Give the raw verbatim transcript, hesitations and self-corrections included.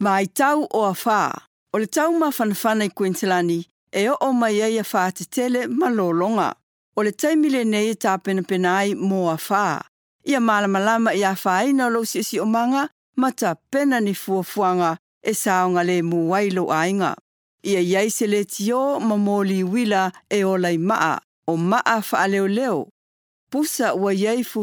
Mai tau o a whā. O le tau mawhanawhana I Queenslandi, e o o mai ai a whā te tele malolonga. O le taimile nei e tā pena pena ai mō a whā. Ia malamalama I a whāina o lo si si o manga, mata pena ni fuafuanga e saonga le muwailo ainga. Ia iai se le tio mamoli wila e o lai maa, o maa wha leo leo. Pusa ua iai fu